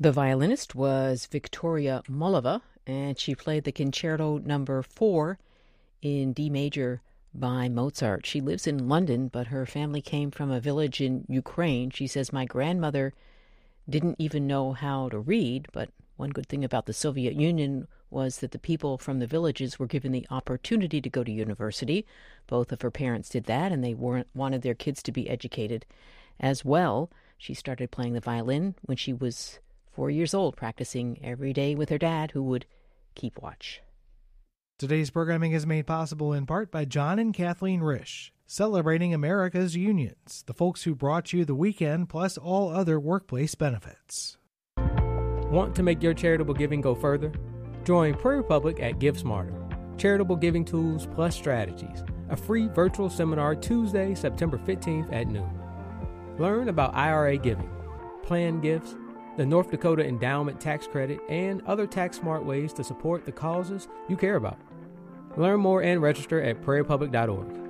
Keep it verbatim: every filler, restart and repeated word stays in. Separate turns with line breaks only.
The violinist was Victoria Mullova, and she played the Concerto Number Four in D major by Mozart. She lives in London, but her family came from a village in Ukraine. She says, my grandmother didn't even know how to read, but one good thing about the Soviet Union was that the people from the villages were given the opportunity to go to university. Both of her parents did that, and they weren't, wanted their kids to be educated as well. She started playing the violin when she was four years old, practicing every day with her dad, who would keep watch.
Today's programming is made possible in part by John and Kathleen Risch, celebrating America's unions, the folks who brought you the weekend, plus all other workplace benefits.
Want to make your charitable giving go further? Join Prairie Republic at Give Smarter, Charitable Giving Tools Plus Strategies, a free virtual seminar Tuesday, September fifteenth at noon. Learn about I R A giving, planned gifts, the North Dakota Endowment Tax Credit, and other tax-smart ways to support the causes you care about. Learn more and register at prairie public dot org.